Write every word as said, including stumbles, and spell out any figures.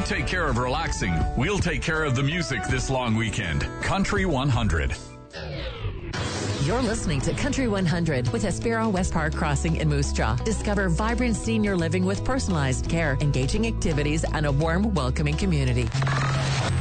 take care of relaxing, we'll take care of the music this long weekend. Country one hundred. You're listening to Country one hundred with Aspero West Park Crossing in Moose Jaw. Discover vibrant senior living with personalized care, engaging activities, and a warm, welcoming community.